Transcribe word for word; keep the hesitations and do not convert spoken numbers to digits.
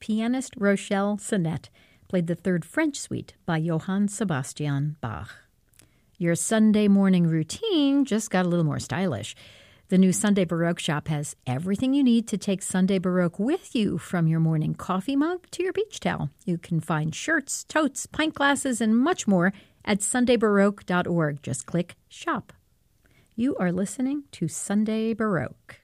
pianist Rochelle Sonette played the Third French Suite by Johann Sebastian Bach. Your Sunday morning routine just got a little more stylish. The new Sunday Baroque shop has everything you need to take Sunday Baroque with you, from your morning coffee mug to your beach towel. You can find shirts, totes, pint glasses, and much more at sunday baroque dot org. Just click Shop. You are listening to Sunday Baroque.